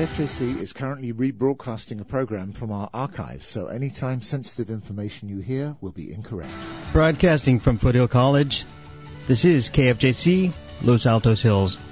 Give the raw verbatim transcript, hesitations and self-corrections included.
K F J C is currently rebroadcasting a program from our archives, so any time sensitive information you hear will be incorrect. Broadcasting from Foothill College, this is K F J C, Los Altos Hills.